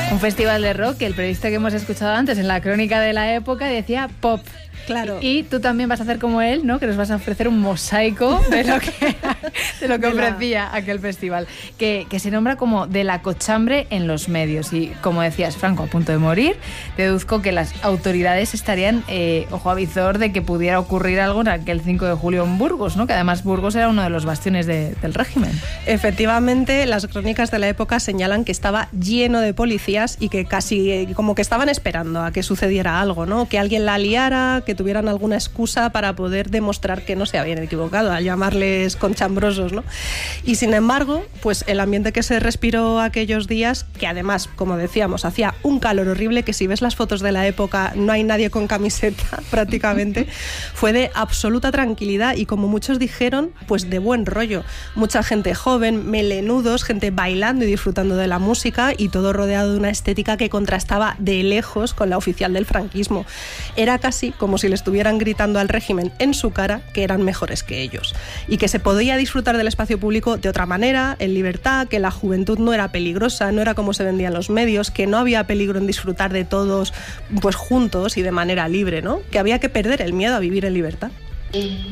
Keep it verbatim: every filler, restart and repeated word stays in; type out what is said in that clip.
Un festival de rock que el periodista que hemos escuchado antes en la crónica de la época decía pop. Claro. Y tú también vas a hacer como él, ¿no? Que nos vas a ofrecer un mosaico de lo que, de lo que ofrecía aquel festival. Que, que se nombra como de la cochambre en los medios. Y como decías, Franco, a punto de morir, deduzco que las autoridades estarían, eh, ojo a visor, de que pudiera ocurrir algo en aquel cinco de julio en Burgos, ¿no? Que además Burgos era uno de los bastiones de, del régimen. Efectivamente, las crónicas de la época señalan que estaba lleno de policías y que casi eh, como que estaban esperando a que sucediera algo, ¿no? Que alguien la liara, que tuvieran alguna excusa para poder demostrar que no se habían equivocado, al llamarles conchambrosos, ¿no? Y sin embargo, pues el ambiente que se respiró aquellos días, que además, como decíamos, hacía un calor horrible, que si ves las fotos de la época no hay nadie con camiseta prácticamente, fue de absoluta tranquilidad y, como muchos dijeron, pues de buen rollo. Mucha gente joven, melenudos, gente bailando y disfrutando de la música, y todo rodeado de una estética que contrastaba de lejos con la oficial del franquismo. Era casi como si le estuvieran gritando al régimen en su cara que eran mejores que ellos y que se podía disfrutar del espacio público de otra manera, en libertad, que la juventud no era peligrosa, no era como se vendían los medios, que no había peligro en disfrutar de todos pues juntos y de manera libre, ¿no? Que había que perder el miedo a vivir en libertad.